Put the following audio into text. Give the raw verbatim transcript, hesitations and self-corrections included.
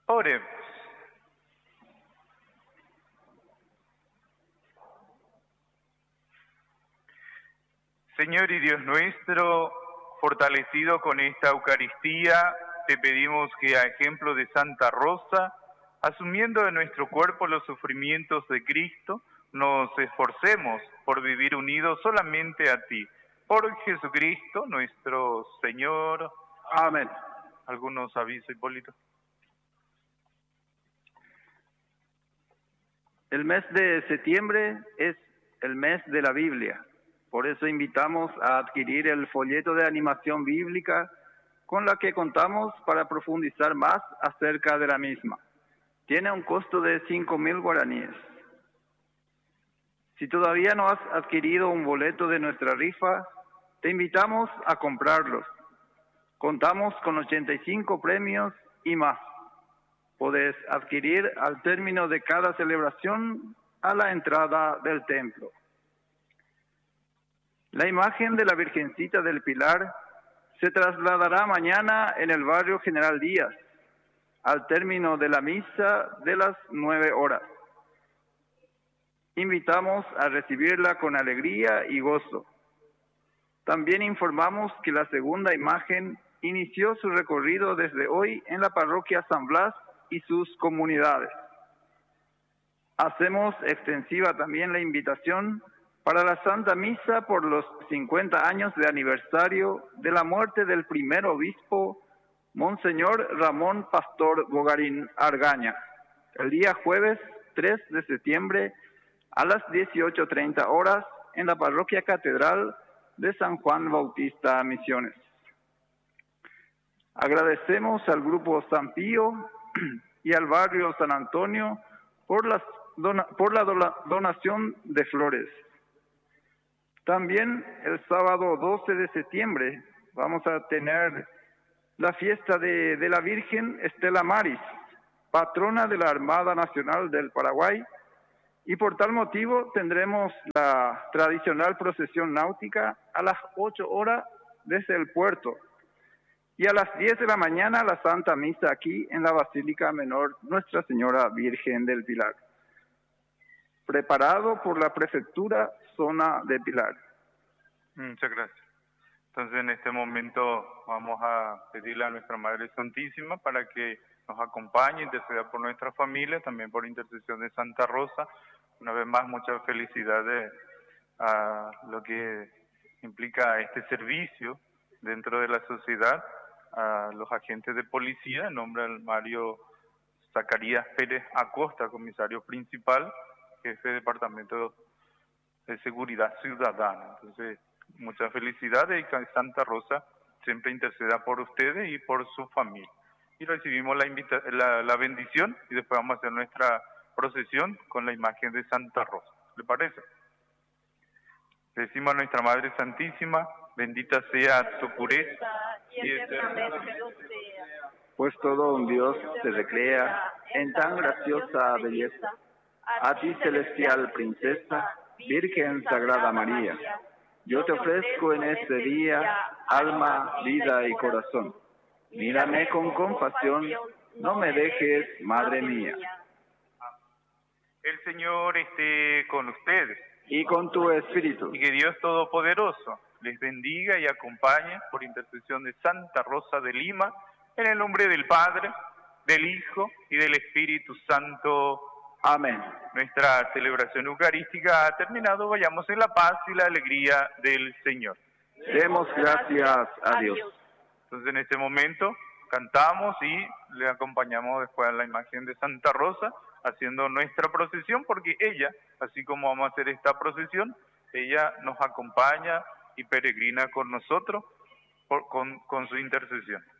Oremos. Señor y Dios nuestro, fortalecido con esta Eucaristía, te pedimos que a ejemplo de Santa Rosa, asumiendo en nuestro cuerpo los sufrimientos de Cristo, nos esforcemos por vivir unidos solamente a ti. Por Jesucristo nuestro Señor. Amén. ¿Algunos avisos, Hipólito? El mes de septiembre es el mes de la Biblia. Por eso invitamos a adquirir el folleto de animación bíblica con la que contamos para profundizar más acerca de la misma. Tiene un costo de cinco mil guaraníes. Si todavía no has adquirido un boleto de nuestra rifa, te invitamos a comprarlos. Contamos con ochenta y cinco premios y más. Podés adquirir al término de cada celebración a la entrada del templo. La imagen de la Virgencita del Pilar se trasladará mañana en el barrio General Díaz, al término de la misa de las nueve horas. Invitamos a recibirla con alegría y gozo. También informamos que la segunda imagen inició su recorrido desde hoy en la parroquia San Blas y sus comunidades. Hacemos extensiva también la invitación para la Santa Misa por los cincuenta años de aniversario de la muerte del primer obispo, Monseñor Ramón Pastor Bogarín Argaña, el día jueves tres de septiembre a las dieciocho treinta horas en la parroquia catedral de San Juan Bautista Misiones. Agradecemos al Grupo San Pío y al barrio San Antonio por, las dona, por la dona, donación de flores. También el sábado doce de septiembre vamos a tener la fiesta de, de la Virgen Estela Maris, patrona de la Armada Nacional del Paraguay, y por tal motivo tendremos la tradicional procesión náutica a las ocho horas desde el puerto, y a las diez de la mañana la Santa Misa aquí en la Basílica Menor Nuestra Señora Virgen del Pilar, preparado por la Prefectura Zona de Pilar. Muchas gracias. Entonces en este momento vamos a pedirle a nuestra Madre Santísima para que nos acompañe, interceda por nuestra familia, también por intercesión de Santa Rosa. Una vez más, muchas felicidades a lo que implica este servicio dentro de la sociedad, a los agentes de policía, en nombre del Mario Zacarías Pérez Acosta, comisario principal, jefe de Departamento de Seguridad Ciudadana. Entonces, muchas felicidades y que Santa Rosa siempre interceda por ustedes y por su familia. Y recibimos la, invita la, la bendición y después vamos a hacer nuestra procesión con la imagen de Santa Rosa. ¿Le parece? Le decimos a nuestra Madre Santísima, bendita sea tu pureza y eternamente lo sea. Pues todo un Dios te recrea en tan graciosa belleza. A ti, celestial princesa, Virgen Sagrada María, yo te ofrezco en este día alma, vida y corazón. Mírame con compasión, no me dejes, Madre mía. El Señor esté con ustedes. Y con tu espíritu. Y que Dios Todopoderoso les bendiga y acompañe por intercesión de Santa Rosa de Lima, en el nombre del Padre, del Hijo y del Espíritu Santo. Amén. Nuestra celebración eucarística ha terminado. Vayamos en la paz y la alegría del Señor. Demos gracias a Dios. Entonces en este momento cantamos y le acompañamos después a la imagen de Santa Rosa haciendo nuestra procesión, porque ella, así como vamos a hacer esta procesión, ella nos acompaña y peregrina con nosotros por, con, con su intercesión.